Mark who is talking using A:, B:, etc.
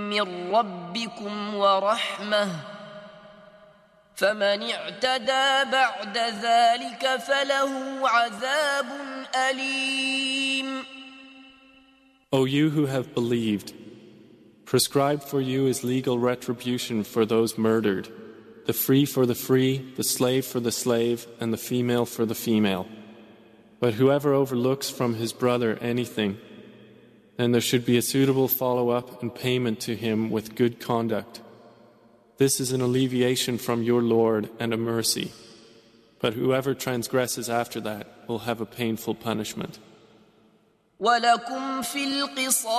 A: من ربكم ورحمة فمن اعتدى بعد ذلك فله عذاب أليم.
B: O you who have believed, prescribed for you is legal retribution for those murdered, the free for the free, the slave for the slave, and the female for the female. But whoever overlooks from his brother anything, then there should be a suitable follow-up and payment to him with good conduct. This is an alleviation from your Lord and a mercy. But whoever transgresses after that will have a painful punishment.
A: وَلَكُمْ فِي الْقِصَاصِ